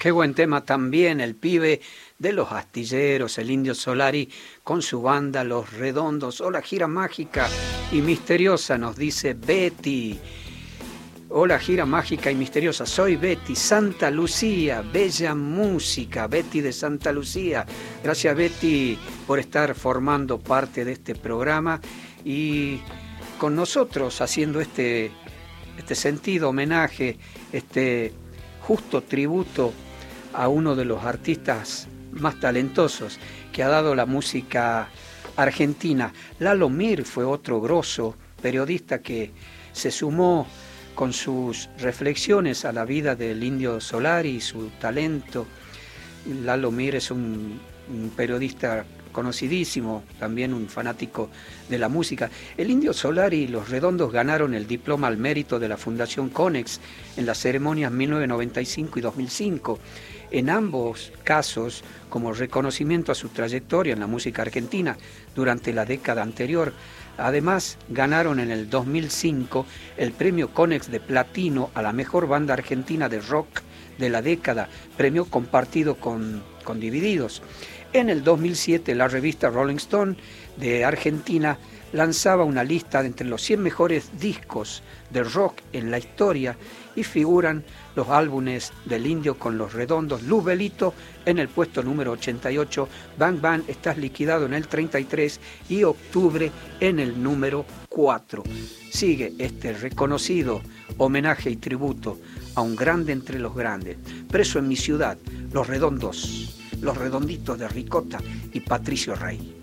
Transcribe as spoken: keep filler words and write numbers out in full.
Qué buen tema también, el pibe de los astilleros, el Indio Solari, con su banda Los Redondos. Hola, gira mágica y misteriosa, nos dice Betty. Hola, gira mágica y misteriosa, soy Betty, Santa Lucía, bella música, Betty de Santa Lucía. Gracias, Betty, por estar formando parte de este programa y con nosotros haciendo este, este sentido homenaje, este justo tributo a uno de los artistas más talentosos que ha dado la música argentina. Lalo Mir fue otro grosso periodista que se sumó con sus reflexiones a la vida del Indio Solari y su talento. Lalo Mir es un, un periodista conocidísimo, también un fanático de la música. El Indio Solari y Los Redondos ganaron el diploma al mérito de la Fundación Konex en las ceremonias mil novecientos noventa y cinco y dos mil cinco. En ambos casos, como reconocimiento a su trayectoria en la música argentina durante la década anterior. Además, ganaron en el dos mil cinco el premio Konex de Platino a la mejor banda argentina de rock de la década, premio compartido con, con Divididos. En el dos mil siete, la revista Rolling Stone de Argentina lanzaba una lista de entre los cien mejores discos de rock en la historia y figuran los álbumes del Indio con Los Redondos. Luzbelito en el puesto número ochenta y ocho, Bang Bang, Estás Liquidado en el treinta y tres y Octubre en el número cuatro. Sigue este reconocido homenaje y tributo a un grande entre los grandes. Preso en mi ciudad, Los Redondos, Los Redonditos de Ricota y Patricio Rey.